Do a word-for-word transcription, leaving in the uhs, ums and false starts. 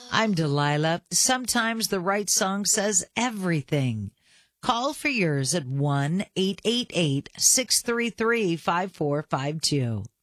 I'm Delilah. Sometimes the right song says everything. Call for yours at one eight eight eight, six three three, five four five two.